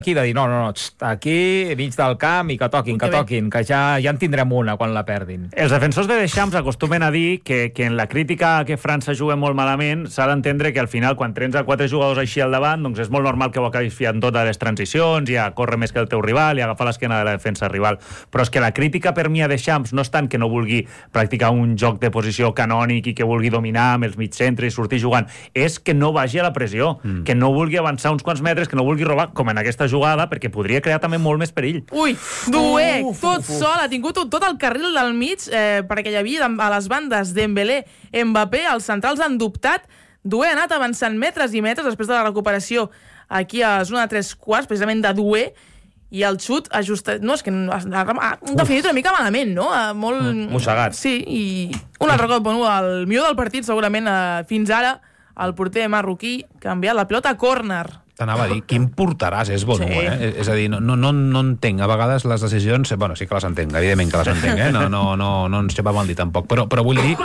Aquí de dir, no, aquí, mig del camp, i que toquin, que ja en tindrem una quan la perdin. Els defensors de Deschamps acostumen a dir que en la crítica que França juga molt malament s'ha d'entendre que al final, quan tens a 4 jugadors així al davant, doncs és molt normal que ho acabis fiant tot a les transicions i a córrer més que el teu rival i a agafar l'esquena de la defensa rival. Però és que la crítica per mi a Deschamps no és tant que no vulgui practicar un joc de posició canònic i que vulgui dominar amb els mitjcentres i sortir jugant, és que no vagi a la pressió, que no vulgui avançar uns quants metres, que no vulgui robar, com en aquesta jugada, perquè podria crear també molt més perill. Ui, Doué, tot sol, ha tingut tot el carril del mig, perquè hi havia a les bandes Dembélé, Mbappé, els centrals han dubtat. Doué ha anat avançant metres i metres després de la recuperació aquí a zona de 3/4, precisament de Doué, i el xut ajustat... No, és que ha definit una mica malament, no? Molt... Mossegat. Sí, i un altre cop, bueno, el millor del partit, segurament, fins ara, el porter marroquí que ha enviat la pilota a córner. T'anava a dir, quin portaràs és Bonu, És a dir, no entenc a vegades les decisions... Bueno, sí que les entenc, evidentment que les entenc, no ens xapa mal dir tampoc, però vull dir,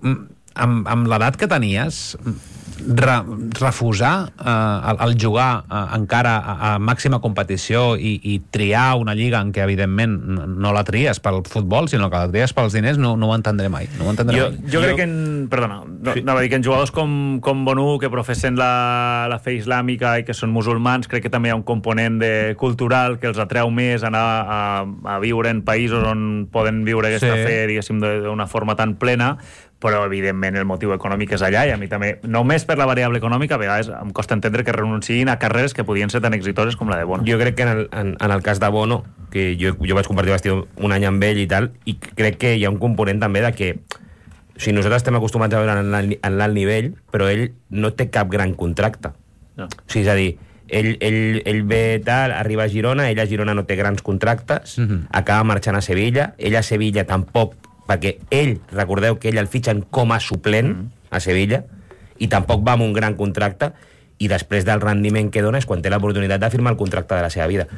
amb l'edat que tenies, refusar el jugar encara a màxima competició i triar una lliga en què, evidentment, no la tries pel futbol, sinó que la tries pels diners, no ho entendré mai. Jo crec que anava a dir que en jugadors com Bonu, que professen la fe islàmica i que són musulmans, crec que també hi ha un component cultural que els atreu més a anar a viure en països on poden viure aquesta fe, diguéssim, d'una forma tan plena, però evidentment el motiu econòmic és allà, i a mi també, només per la variable econòmica, a vegades em costa entendre que renunciïn a carreres que podien ser tan exitoses com la de Bono. Jo crec que en el cas de Bono, que jo vaig compartir vestit un any amb ell i tal, i crec que hi ha un component també de que nosaltres estem acostumats a veure en l'alt nivell, però ell no té cap gran contracte. No. O sigui, és a dir, ell ve tal, arriba a Girona, ell a Girona no té grans contractes, acaba marxant a Sevilla, ell a Sevilla tampoc, perquè recordeu que ell el fitxen com a suplent a Sevilla, i tampoc va amb un gran contracte, i després del rendiment que dona és quan té l'oportunitat de firmar el contracte de la seva vida.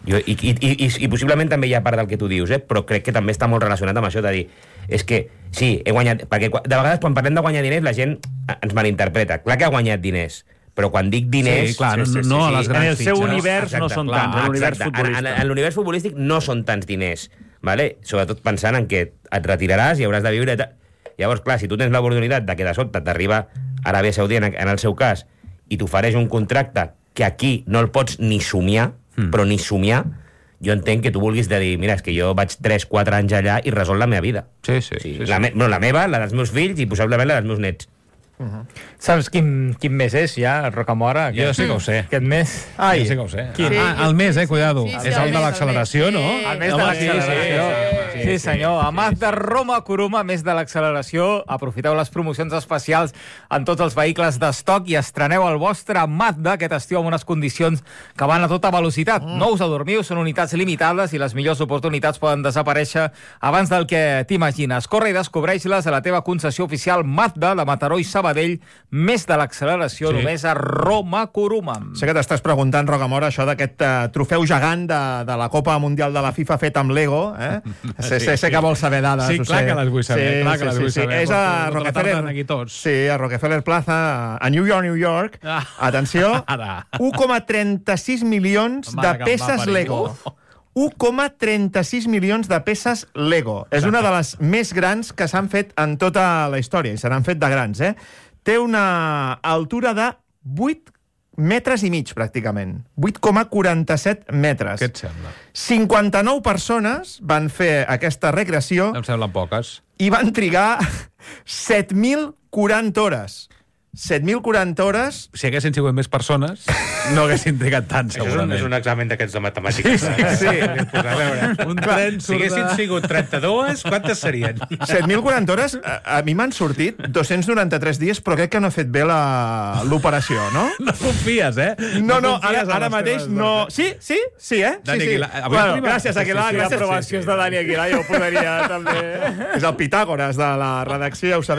I possiblement també hi ha part del que tu dius, però crec que també està molt relacionat amb això de dir, és que sí, he guanyat, perquè de vegades quan parlem de guanyar diners la gent ens malinterpreta. Clar que ha guanyat diners, però quan dic diners... Sí, clar, no a les grans en el seu fitxes. univers no són tants, en l'univers futbolístic. En l'univers futbolístic no són tants diners, vale? Sobretot pensant en que et retiraràs i hauràs de viure... Llavors, clar, si tu tens l'oportunitat de que de sobte t'arriba Aràbia Saudita, en el seu cas, i t'ofereix un contracte que aquí no el pots ni somiar, però ni somiar, jo entenc que tu vulguis de dir, mira, és que jo vaig 3-4 anys allà i resol la meva vida. Sí. La meva, la dels meus fills i possiblement la dels meus nets. Saps quin mes és ja, Rocamora? Jo sí que ho sé. Aquest mes? Jo sí que ho sé. El mes, cuidado. És el de l'acceleració, no? El mes de l'acceleració. Sí, senyor. A Mazda Roma Kuruma, mes de l'acceleració. Aprofiteu les promocions especials en tots els vehicles d'estoc i estreneu el vostre Mazda aquest estiu amb unes condicions que van a tota velocitat. No us adormiu, són unitats limitades i les millors oportunitats poden desaparèixer abans del que t'imagines. Corre i descobreix-les a la teva concessió oficial Mazda de Mataró i Sabadell, més de l'acceleració només a Roma Kuruma. Sé que t'estàs preguntant, Rocamora, això d'aquest trofeu gegant de la Copa Mundial de la FIFA fet amb Lego, Sé que vols saber dades. Sí, clar que les vull saber. És a Rockefeller. Sí, a Rockefeller Plaza, a New York. Atenció, 1,36 milions de peces Lego. 1,36 milions de peces Lego. És una de les més grans que s'han fet en tota la història, i se n'han fet de grans, Té una altura de 8 metres i mig, pràcticament. 8,47 metres. Què et sembla? 59 persones van fer aquesta recreació. Em semblen poques. I van trigar 7.040 hores. 7.040 hores... Si haguessin sigut més persones, no haguessin trigat tant, segurament. Això és un examen d'aquests de matemàtiques. Sí. Un tren si haguessin sigut 32, quantes serien? 7.040 hores, a mi m'han sortit 293 dies, però crec que no he fet bé l'operació, no? No confies, No, ara mateix no... Sí, Dani Aguilar. Bueno, gràcies, Aguilar. La aprovació és de Dani Aguilar, jo ho podria també... És el Pitàgores de la redacció, ja ho sabeu.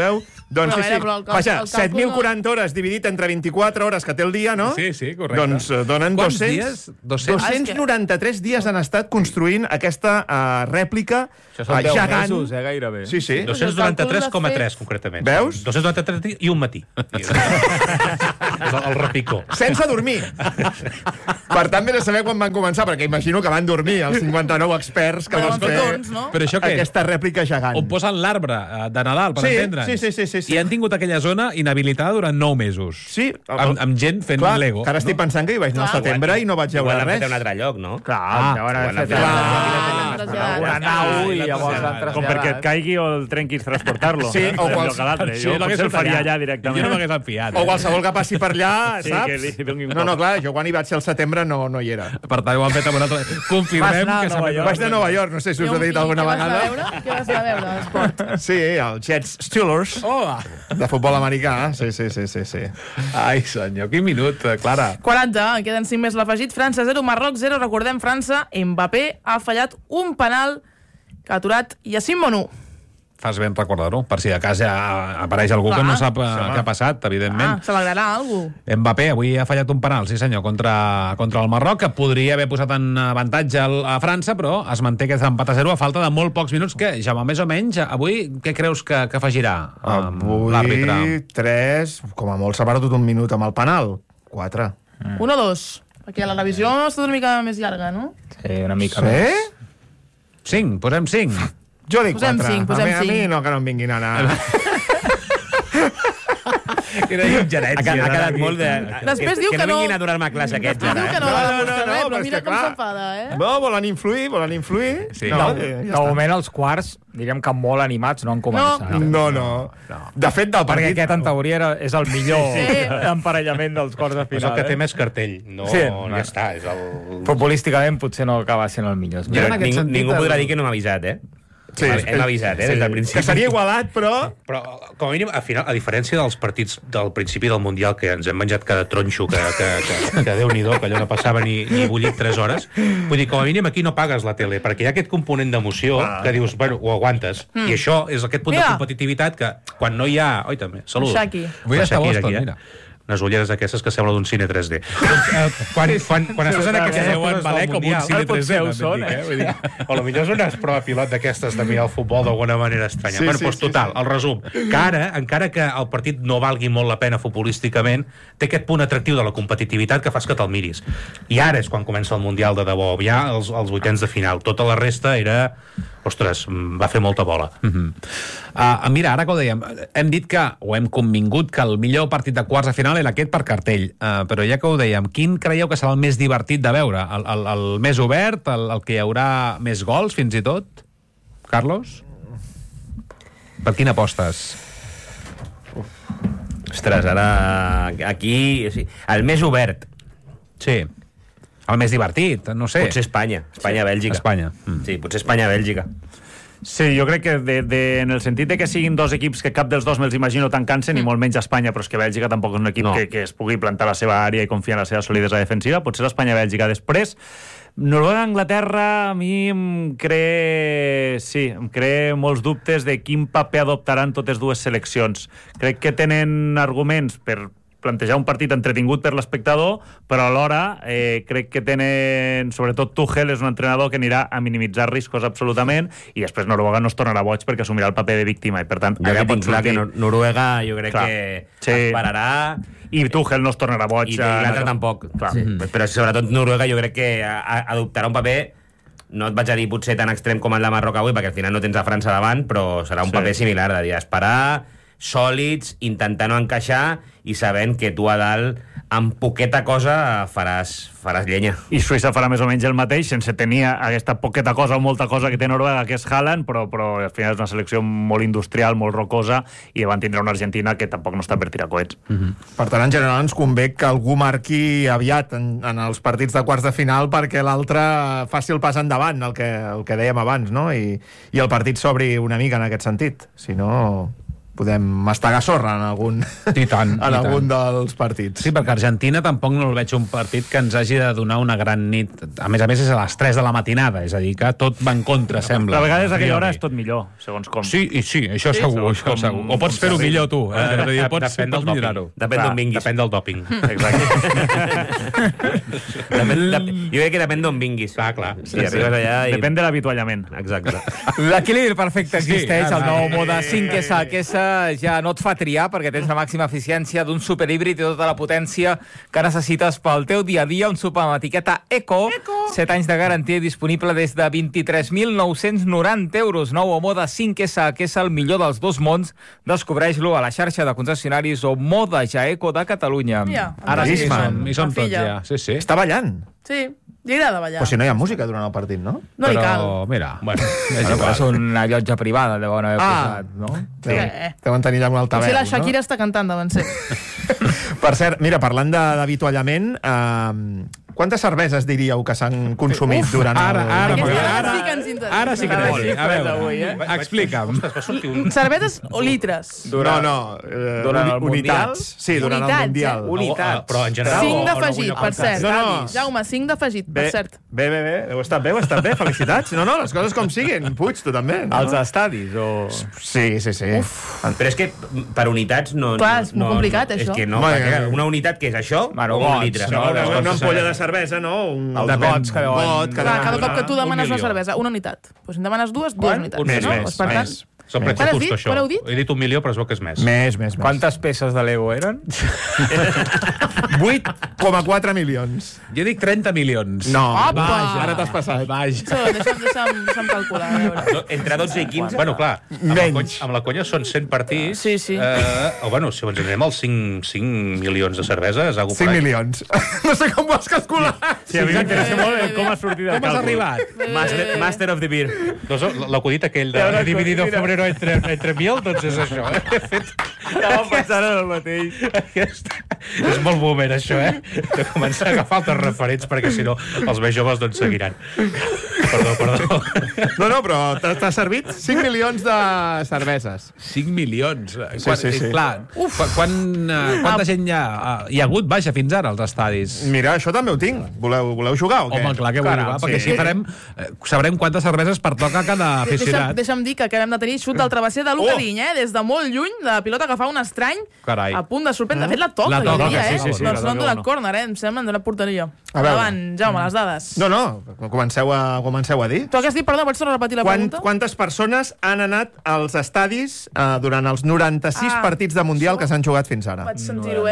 Doncs Però sí, a veure, però vaja, el càlcul 7.040 hores dividit entre 24 hores que té el dia, no? Sí, correcte. Doncs donen Quants 200... dies? 200? 293 dies han estat construint aquesta rèplica Això són 10 gegant. mesos, gairebé. Sí, sí. 293,3, concretament. Veus? 293 dies i un matí. És el repicó. Sense dormir. Per tant, vés a saber quan van començar, perquè imagino que van dormir els 59 experts que Però van van fer fer torns, no? Però això què és? aquesta rèplica gegant. On posen l'arbre de Nadal, per Sí, entendre'ns. sí. I han tingut aquella zona inhabilitada durant 9 mesos. Sí. Amb gent fent Clar, Lego. que ara estic pensant que hi vaig anar al setembre i no vaig Igual veure l'han fet a res. un altre lloc, no? Clar, deuen haver fet una nau i llavors l'han traslladat. Com perquè et caigui o el trenquis transportar-lo. Sí, o d'un quals- lloc a l'altre. Sí, Jo l'hagués potser el fet faria allà. allà directament. Jo no m'hagués enfiat. O qualsevol que passi per allà, Sí, saps? que li doni un No, cop. clar, jo quan hi vaig ser al setembre no hi era. Per tant, ho han fet amb un altre... Confirmem anar a que s'ha Nova fet... York. Vaig anar a Nova York, no sé si us ho he dit alguna vegada. Què vas anar a veure, l'esport? Sí, els Jets Steelers, Oh! de futbol americà. Sí. Ai, senyor, quin minut, Clara. 40, queden 5 més l'afegit. França 0, Marroc 0. Recordem, França, Mbappé ha fallat un penal que ha aturat Yacine Bonou. Fas ben recordar-ho, per si de cas ja apareix algú que no sap què ha passat, evidentment. Celebrarà algú. Mbappé avui ha fallat un penal, sí senyor, contra el Marroc, que podria haver posat en avantatge a França, però es manté aquest empat a 0 a falta de molt pocs minuts. Que, Jaume, més o menys, avui què creus que afegirà l'àrbitre? Avui 3, com a molt s'ha perdut un minut amb el penal. 4. 1 o 2. Perquè la revisió està una mica més llarga, no? Sí, una mica més. 5, posem 5. Jo dic Posem 4. cinc, posem a mi cinc. no, que no em vinguin ara. Era ingerència. Ha quedat molt de... Després diu que que no no- vinguin a donar-me classe aquests, Diu ara. que no va demostrar res, però però és mira que com clar. s'enfada, No, volen influir. Sí. No, De ja està. moment els quarts, diríem que molt animats, no han començat. No. De fet, del Perquè partit... aquest, en teoria, és el millor emparellament dels quarts de És final. el que té més cartell. No, Sí. ja està. És el... Futbolísticament potser no acaba sent el millor. Jo en aquest sentit, Ningú podrà dir que no m'ha avisat, eh? Sí, Hem avisat, des del principi. Que seria igualat, però... Però, com a mínim, al final, a diferència dels partits del principi del Mundial, que ens hem menjat cada tronxo, que Déu-n'hi-do, que allò no passava ni bullit 3 hores, vull dir, com a mínim aquí no pagues la tele, perquè hi ha aquest component d'emoció que dius, bueno, ho aguantes. I això és aquest punt de Mira. competitivitat que quan no hi ha... Oi, també, salut. Shaki. Vull La estar a Shakira Boston, aquí, mira. Unes ulleres aquestes que sembla d'un cine 3D. Quan estàs en aquestes coses del Mundial... Potser ho són, Vull dir, o potser és una prova pilot d'aquestes de mirar el futbol d'alguna manera estranya. Sí, Bueno, sí, doncs sí, total, el resum. Que ara, encara que el partit no valgui molt la pena futbolísticament, té aquest punt atractiu de la competitivitat que fas que te'l miris. I ara és quan comença el Mundial de debò, ja els vuitens de final. Tota la resta era... Ostres, va fer molta bola. Mira, ara que ho dèiem, hem dit que, o hem convingut que el millor partit de quarts de final era aquest per cartell, però ja que ho dèiem, quin creieu que serà el més divertit de veure? El més obert, el que hi haurà més gols, fins i tot? Carlos? Per quin apostes? Ostres, ara... Aquí... O sigui, el més obert. Sí. El més divertit, no sé. Potser Espanya. Espanya-Bèlgica. Espanya. Sí, potser Espanya-Bèlgica. Sí, jo crec que en el sentit de que siguin dos equips que cap dels dos me'ls imagino tancant-se, ni molt menys Espanya, però és que Bèlgica tampoc és un equip que es pugui plantar a la seva àrea i confiar en la seva solidesa defensiva. Potser l'Espanya-Bèlgica. Després, Noruega-Anglaterra a mi em crea molts dubtes de quin paper adoptaran totes dues seleccions. Crec que tenen arguments per plantejar un partit entretingut per l'espectador, però alhora crec que tenen... Sobretot Tuchel és un entrenador que anirà a minimitzar riscos absolutament, i després Noruega no es tornarà boig perquè assumirà el paper de víctima, i per tant... Jo allà tinc pot clar que sortir. Noruega jo crec Clar. que esperarà... I Tuchel no es tornarà boig. I l'altre tampoc. Clar. Sí. Però sobretot Noruega jo crec que adoptarà un paper, no et vaig a dir potser tan extrem com el de Marroc avui, perquè al final no tens a França davant, però serà un paper similar, de dir, esperar, sòlids, intentar no encaixar i sabent que tu a dalt amb poqueta cosa faràs llenya. I Suïssa farà més o menys el mateix, sense tenir aquesta poqueta cosa o molta cosa que té Noruega, que és Haaland, però al final és una selecció molt industrial, molt rocosa, i van tindre una Argentina que tampoc no està per tirar coets. Per tant, en general, ens convé que algú marqui aviat en els partits de quarts de final perquè l'altre faci el pas endavant, el que dèiem abans, no? I el partit s'obri una mica en aquest sentit. Si no... podem mastegar sorra en algun, algun dels partits. Sí, perquè Argentina tampoc no el veig un partit que ens hagi de donar una gran nit. A més és a les 3 de la matinada, és a dir, que tot va en contra, sembla. A vegades a aquella hora és tot millor, segons com. Sí, això segur, això segur. O pots fer-ho millor tu, pots millorar-ho. Depèn d'on vinguis. Depèn del doping. Exacte. Jo crec que depèn d'on vinguis. Clar. Si arribes allà... Depèn de l'avituallament. Exacte. L'equilibri perfecte existeix, el nou mode 5S ja no et fa triar perquè tens la màxima eficiència d'un superhíbrid i tota la potència que necessites pel teu dia a dia, un super amb etiqueta Eco. 7 anys de garantia disponible des de 23.990 euros. Nou mode 5S, que és el millor dels dos mons. Descobreix-lo a la xarxa de concessionaris o Moda Ja Eco de Catalunya. Ara sí, hi som tots ja. Sí. Està ballant. Sí, li agrada ballar. Però si no hi ha música durant el partit, no? No li cal. Però, mira, bueno, és una llotja privada, deuen haver posat, no? Deuen tenir allà un altaveu, si la Shakira està cantant davant seu. Per cert, mira, parlant d'avituallament, quantes cerveses diríeu que s'han consumit durant el... Ara sí que t'ho vull. A veure, explica'm. Cerveses o litres? Unitats. Sí, durant el Mundial. Unitats. Però en general... 5 d'afegit, per cert. No. Jaume, 5 d'afegit, per cert. Bé. Heu estat bé, felicitats. No, les coses com siguin. Puig, tu també. Els estadis, o... Sí. Però és que per unitats no... Clar, és molt complicat, això. És que no, una unitat que és això, o un litre. Una ampolla de cervesa, no? Els gots que deuen... Cada cop que tu demanes una cervesa, una unitat. Doncs si en demanes dues unitats. Més. Sempre ets just, això. Quan heu dit? He dit 1 milió, però es veu que és més. Més. Quantes peces de Lego eren? 8,4 milions. Jo dic 30 milions. No, Vaja. Ara t'has passat. Deixa'm calcular. Entre 12 i 15? Bueno, clar, menys. amb la conya són 100 partits. Sí. O bueno, si ens anem als 5 milions de cervesa, és algo 5 milions. No sé com ho has calculat. Sí, a mi m'interessa molt com has sortit del càlcul. Com has arribat? Master of the Beer. Doncs l'acudit aquell de dividido febrero entre 1000, doncs és això. Estava pensant en el mateix. És molt boomer, això, de començar a agafar altres referents, perquè si no, els més joves no en seguiran. Perdó. No, però t'ha servit 5 milions de cerveses. 5 milions. Sí. Clar, quanta gent hi ha hagut, vaja, fins ara, als estadis? Mira, això també ho tinc. Voleu jugar o què? Home, clar que vull jugar, perquè així sabrem quantes cerveses pertoca cada aficionat. Deixa'm dir que acabem de tenir xut del travesser de Luka Diny, des de molt lluny, de la pilota que fa un estrany, a punt de sorprendre. De fet, la toca, sí, doncs no han donat córner, em sembla, han donat porteria. Endavant, Jaume, les dades. No, comenceu a dir. Tu què has dit? Perdó, pots tornar a repetir la pregunta? Quantes persones han anat als estadis durant els 96 partits de Mundial que s'han jugat fins ara? Vaig sentir-ho,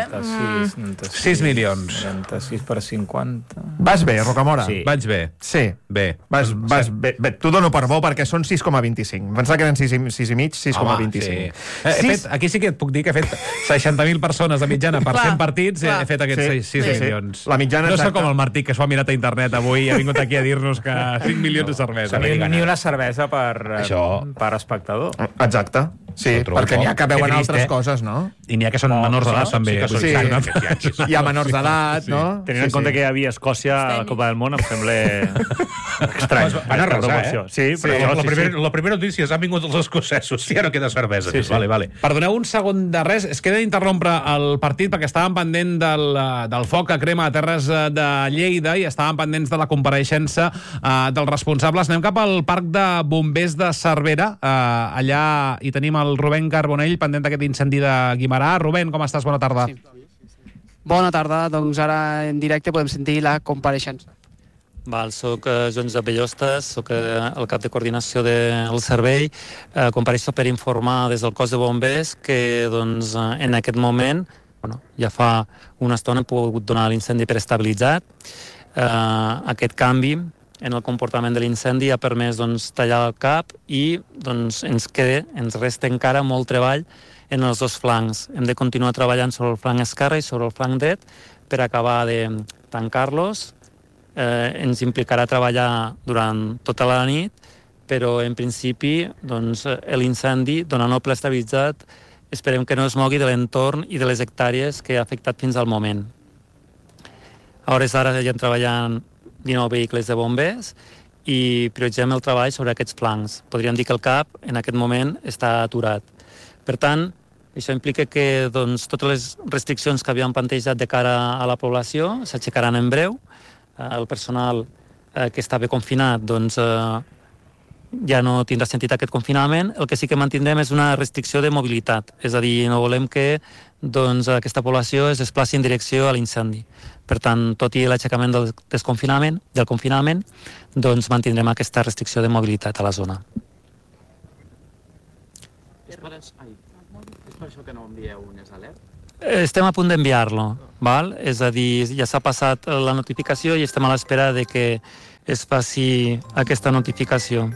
6 milions. 96 per 50... Vas bé, Rocamora? Sí. Vaig bé. Sí. Bé. Vas bé. T'ho dono per bo perquè són 6,25. Pensava que eren 6 i mig, 6,25. Sí. Aquí sí que et puc dir que he fet 60.000 persones de mitjana per 100 partits, he fet aquests 6 milions. La mitjana no sé com el Martí, que s'ho ha mirat a internet avui i ha vingut aquí a dir-nos que 5 milions de cervesa. Ni una cervesa per espectador. Exacte. Sí, perquè n'hi ha que veuen altres coses, no? I n'hi ha que són menors d'edat, també. Hi ha menors d'edat, no? Tenint en compte que hi havia Escòcia a la Copa del Món, em sembla estrany. Van arrasar, Sí, però la primera notícia és han vingut els escocesos, ja no queda cervesa. Vale. Perdoneu un segon de res, es queda d'interrompre el partit perquè estàvem pendent del foc que crema a terres de Lleida i estàvem pendents de la compareixença dels responsables. Anem cap al Parc de Bombers de Cervera. Allà hi tenim el Rubén Carbonell, pendent d'aquest incendi de Guimerà. Rubén, com estàs? Bona tarda. Sí. Bona tarda. Doncs ara en directe podem sentir la compareixença. Soc Joan Zapellostes, soc el cap de coordinació del servei. Compareixo per informar des del cos de bombers que doncs, en aquest moment, ja fa una estona, hem pogut donar l'incendi per estabilitzat. Aquest canvi en el comportament de l'incendi ha permès tallar el cap i ens resta encara molt treball en els dos flancs. Hem de continuar treballant sobre el flanc esquerre i sobre el flanc dret per acabar de tancar-los. Ens implicarà treballar durant tota la nit, però en principi l'incendi, donant-lo ple estabilitzat, esperem que no es mogui de l'entorn i de les hectàrees que ha afectat fins al moment. A hores d'ara ja treballant 19 vehicles de bombers i prioritzem el treball sobre aquests flancs. Podríem dir que el CAP en aquest moment està aturat, Per tant, això implica que totes les restriccions que havíem plantejat de cara a la població s'aixecaran en breu. El personal que estava confinat ja no tindrà sentit aquest confinament. El que sí que mantindrem és una restricció de mobilitat, és a dir, no volem que aquesta població es desplaci en direcció a l'incendi. Per tant, tot i l'aixecament del confinament, mantindrem aquesta restricció de mobilitat a la zona. És per això que no envieu unes alertes? Estem a punt d'enviar-lo, val? És a dir, ja s'ha passat la notificació i estem a l'espera de que es faci aquesta notificació.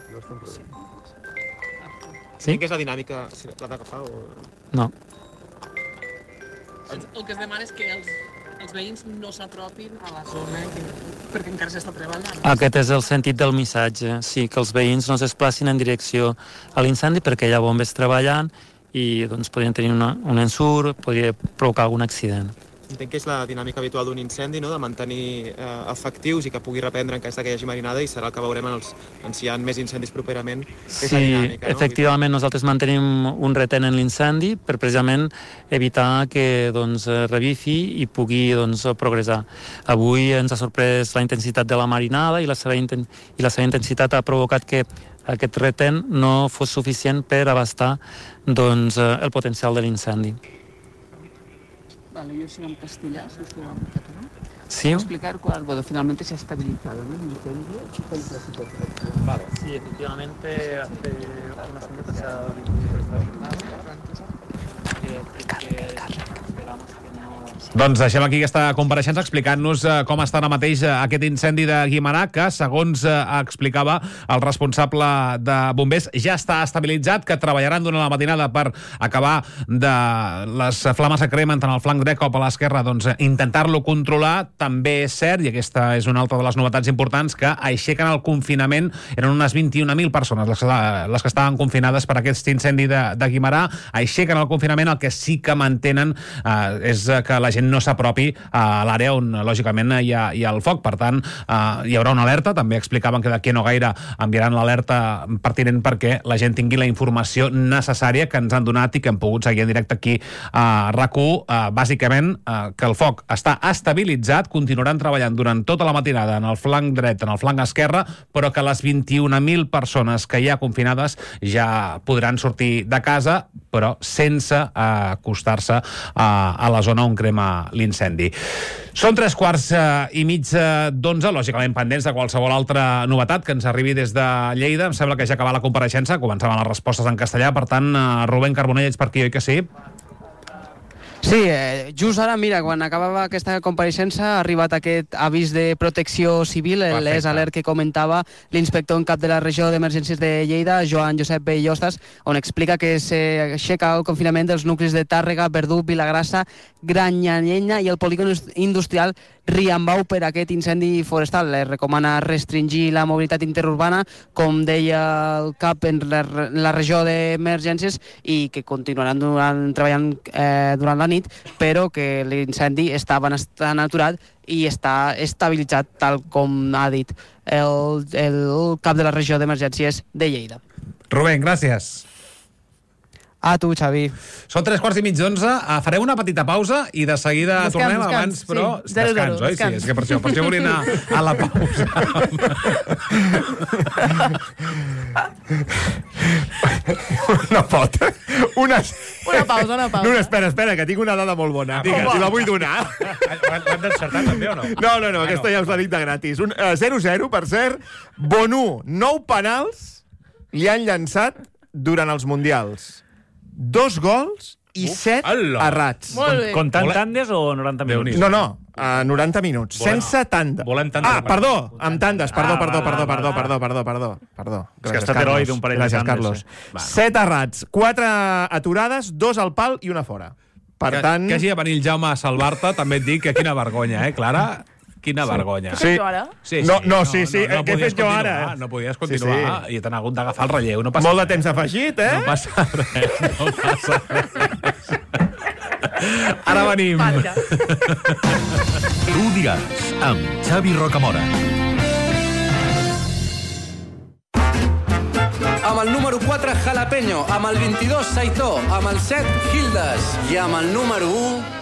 Sí? Què és la dinàmica? L'ha d'agafar o...? No. El que es demana és que els veïns no s'apropin a la zona perquè encara s'està treballant. Aquest és el sentit del missatge, sí, que els veïns no es desplacin en direcció a l'incendi perquè hi ha bombers treballant i podrien tenir un ensurt, podria provocar algun accident. Entenc que és la dinàmica habitual d'un incendi, no? De mantenir efectius i que pugui reprendre en cas que hi hagi marinada, i serà el que veurem si hi ha més incendis properament. Sí, dinàmica, no? Efectivament, nosaltres mantenim un retén en l'incendi per precisament evitar que revifi i pugui progressar. Avui ens ha sorprès la intensitat de la marinada i la seva intensitat ha provocat que aquest retén no fos suficient per abastar el potencial de l'incendi. Vale, yo sigo en castellano, yo sigo en catalán. Sí. ¿Puedo explicar cuando finalmente se ha estabilizado el incendio? ¿Cuál es la situación? Vale, sí, efectivamente hace unas minutos se ha Doncs deixem aquí aquesta compareixença explicant-nos com està ara mateix aquest incendi de Guimerà, que, segons explicava el responsable de bombers, ja està estabilitzat, que treballaran durant la matinada per acabar de les flames que cremen tant al flanc dret com a l'esquerra, intentar-lo controlar. També és cert, i aquesta és una altra de les novetats importants, que aixequen el confinament. Eren unes 21.000 persones les que estaven confinades per aquest incendi de Guimerà. Aixequen el confinament. El que sí que mantenen és que la gent no s'apropi a l'àrea on, lògicament, hi ha el foc. Per tant, hi haurà una alerta. També explicaven que d'aquí no gaire enviaran l'alerta pertinent perquè la gent tingui la informació necessària que ens han donat i que hem pogut seguir en directe aquí a RAC1. Bàsicament, que el foc està estabilitzat, continuaran treballant durant tota la matinada en el flanc dret, en el flanc esquerre, però que les 21.000 persones que hi ha confinades ja podran sortir de casa, però sense acostar-se a la zona on crema l'incendi. Són 3:15 lògicament pendents de qualsevol altra novetat que ens arribi des de Lleida. Em sembla que ja ha acabat la compareixença, començaven les respostes en castellà, per tant, Rubén Carbonell, ets per aquí, oi que sí? Sí, just ara, mira, quan acabava aquesta compareixença ha arribat aquest avís de protecció civil, l'ES alert que comentava l'inspector en cap de la regió d'emergències de Lleida, Joan Josep Bellostas, on explica que s'aixeca el confinament dels nuclis de Tàrrega, Verdú, Vilagrassa, Granyanyenya i el polígon industrial Riambau per aquest incendi forestal. Les recomana restringir la mobilitat interurbana, com deia el CAP, en la regió d'emergències, i que continuaran treballant durant la nit, però que l'incendi està bastant aturat i està estabilitzat, tal com ha dit el cap de la regió d'emergències de Lleida. Rubén, gràcies. A tu, Xavi. Són 11:45. Farem una petita pausa i de seguida tornem abans, però... Sí. Descans, oi? Sí, és que per això volia anar a la pausa. No pot. Una pausa. No, espera, que tinc una dada molt bona. I la vull donar. L'hem d'encertar també o no? No, aquesta ja us la dic de gratis. 0-0, per cert. Bonú, 9 penals li han llançat durant els Mundials. 2 gols i 7 errats. Molt bé. Comptant tandes o 90 minuts? No, 90 minuts. Sense tanda. Perdó, amb tandes. Perdó. És que ha estat heroi d'un parell de tandes. Gràcies, Carlos. 7 errats, 4 aturades, 2 al pal i una fora. Per tant... Que hagi de venir el Jaume a salvar-te, també et dic que quina vergonya, Clara? Quina vergonya. Què fes jo ara? Sí. Què he fet jo ara? No podies continuar i t'han hagut d'agafar el relleu. Molt de temps afegit, eh? No passa res. Ara venim. Tu diràs, amb Xavi Rocamora. Amb amb el número 4 Jalapeño, amb el 22 Saitó, amb el 7 Hildes i amb el número 1